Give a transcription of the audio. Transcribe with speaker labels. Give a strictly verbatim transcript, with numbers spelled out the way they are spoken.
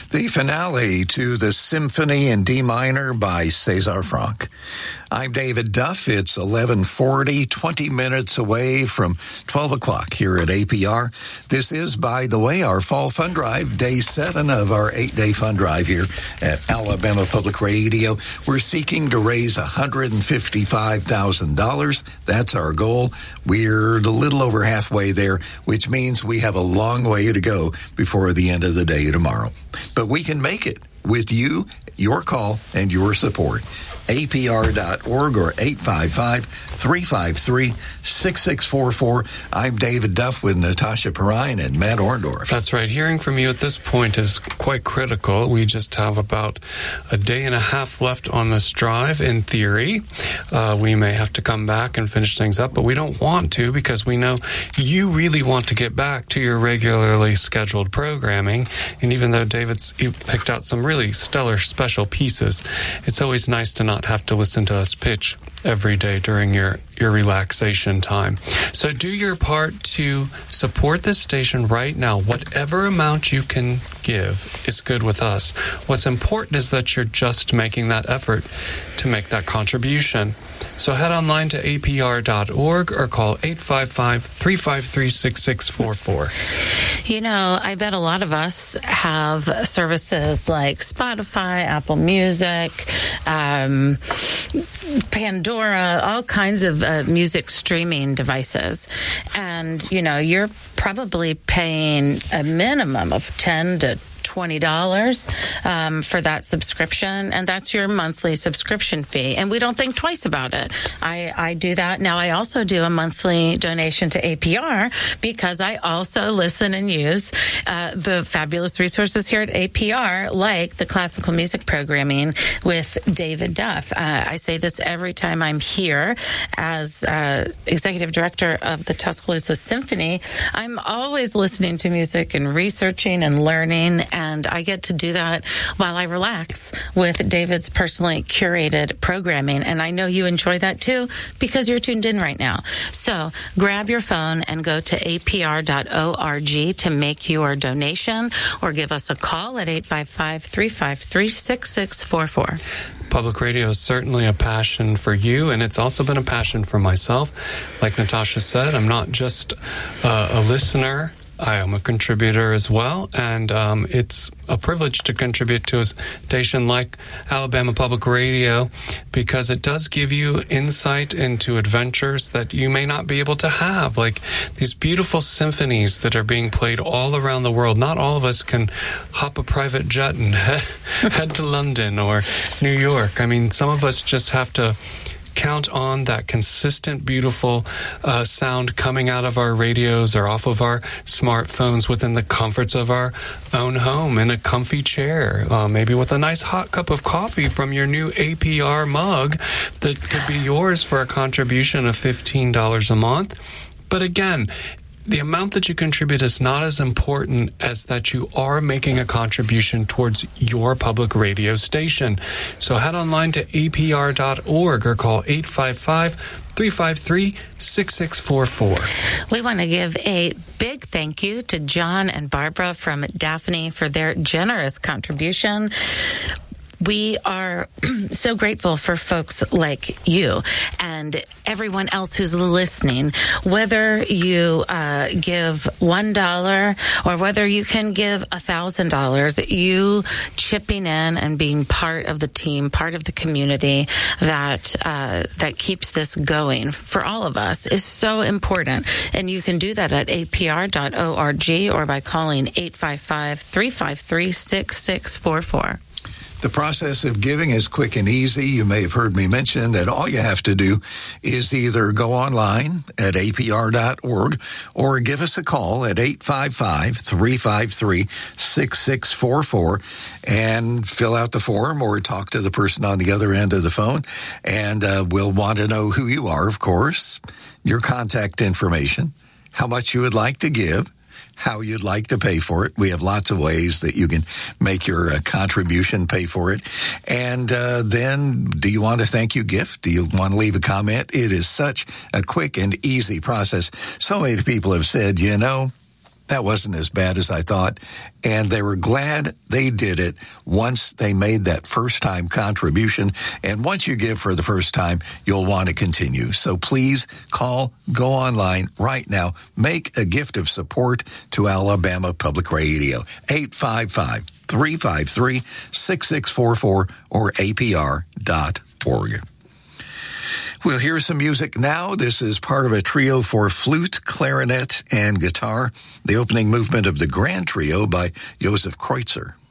Speaker 1: the finale to the Symphony in D minor by César Franck. I'm David Duff. It's eleven forty, twenty minutes away from twelve o'clock here at A P R. This is, by the way, our fall fund drive, day seven of our eight-day fund drive here at Alabama Public Radio. We're seeking to raise one hundred fifty-five thousand dollars. That's our goal. We're a little over halfway there, which means we have a long way to go before the end of the day tomorrow. But we can make it with you, your call, and your support. A P R dot org or eight five five, three five three, six six four four. I'm David Duff with Natasha Perrine and Matt Orndorff.
Speaker 2: That's right. Hearing from you at this point is quite critical. We just have about a day and a half left on this drive, in theory. Uh, we may have to come back and finish things up, but we don't want to because we know you really want to get back to your regularly scheduled programming. And even though David's picked out some really stellar special pieces, it's always nice to not have to listen to us pitch every day during your, your relaxation time. So do your part to support this station right now. Whatever amount you can give is good with us. What's important is that you're just making that effort to make that contribution. So head online to A P R dot org or call eight five five, three five three, six six four four.
Speaker 3: You know, I bet a lot of us have services like Spotify, Apple Music, um, Pandora, all kinds of uh, music streaming devices. And, you know, you're probably paying a minimum of ten to twenty dollars um, for that subscription, and that's your monthly subscription fee. And we don't think twice about it. I, I do that. Now, I also do a monthly donation to A P R because I also listen and use uh, the fabulous resources here at A P R, like the classical music programming with David Duff. Uh, I say this every time I'm here as uh, executive director of the Tuscaloosa Symphony. I'm always listening to music and researching and learning, and I get to do that while I relax with David's personally curated programming. And I know you enjoy that too because you're tuned in right now. So grab your phone and go to A P R dot org to make your donation or give us a call at eight five five, three five three, six six four four.
Speaker 2: Public radio is certainly a passion for you, and it's also been a passion for myself. Like Natasha said, I'm not just uh, a listener. I am a contributor as well, and um, it's a privilege to contribute to a station like Alabama Public Radio because it does give you insight into adventures that you may not be able to have, like these beautiful symphonies that are being played all around the world. Not all of us can hop a private jet and head, head to London or New York. I mean, some of us just have to count on that consistent, beautiful uh, sound coming out of our radios or off of our smartphones within the comforts of our own home in a comfy chair, uh, maybe with a nice hot cup of coffee from your new A P R mug that could be yours for a contribution of fifteen dollars a month. But again, the amount that you contribute is not as important as that you are making a contribution towards your public radio station. So head online to A P R dot org or call eight five five, three five three, six six four four.
Speaker 3: We want to give a big thank you to John and Barbara from Daphne for their generous contribution. We are so grateful for folks like you and everyone else who's listening, whether you uh, give one dollar or whether you can give one thousand dollars, you chipping in and being part of the team, part of the community that uh, that keeps this going for all of us is so important. And you can do that at A P R dot org or by calling eight five five, three five three, six six four four.
Speaker 1: The process of giving is quick and easy. You may have heard me mention that all you have to do is either go online at A P R dot org or give us a call at eight five five, three five three, six six four four and fill out the form or talk to the person on the other end of the phone. And uh, we'll want to know who you are, of course, your contact information, how much you would like to give, how you'd like to pay for it. We have lots of ways that you can make your uh, contribution, pay for it. And uh, then, do you want a thank you gift? Do you want to leave a comment? It is such a quick and easy process. So many people have said, you know, that wasn't as bad as I thought. And they were glad they did it once they made that first-time contribution. And once you give for the first time, you'll want to continue. So please call, go online right now. Make a gift of support to Alabama Public Radio. eight five five, three five three, six six four four or A P R dot org. We'll hear some music now. This is part of a trio for flute, clarinet, and guitar, the opening movement of the Grand Trio by Joseph Kreutzer.